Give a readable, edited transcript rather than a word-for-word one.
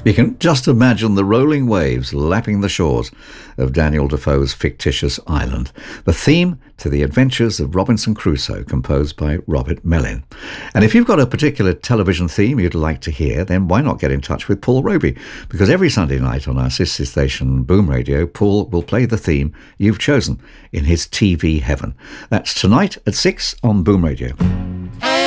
You can just imagine the rolling waves lapping the shores of Daniel Defoe's fictitious island. The theme to The Adventures of Robinson Crusoe, composed by Robert Mellin. And if you've got a particular television theme you'd like to hear, then why not get in touch with Paul Roby? Because every Sunday night on our sister station Boom Radio, Paul will play the theme you've chosen in his TV heaven. That's tonight at 6 on Boom Radio.